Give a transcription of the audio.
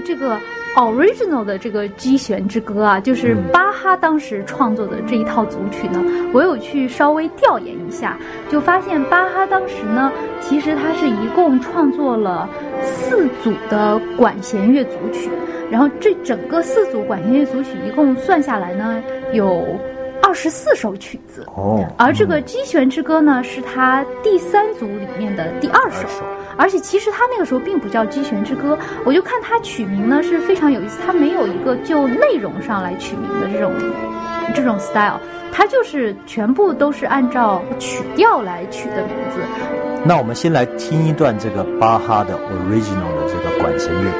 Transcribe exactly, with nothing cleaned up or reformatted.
这个 original 的这个 G 弦之歌啊，就是巴哈当时创作的这一套组曲呢，我有去稍微调研一下，就发现巴哈当时呢，其实他是一共创作了四组的管弦乐组曲，然后这整个四组管弦乐组曲一共算下来呢，有二十四首曲子。 哦， 而这个 G 弦之歌呢，是他第三组里面的第二首。而且其实他那个时候并不叫 G 弦之歌，我就看他取名呢是非常有意思，他没有一个就内容上来取名的这种这种 style， 他就是全部都是按照曲调来取的名字。 那我们先来听一段这个巴哈的 original 的这个管弦乐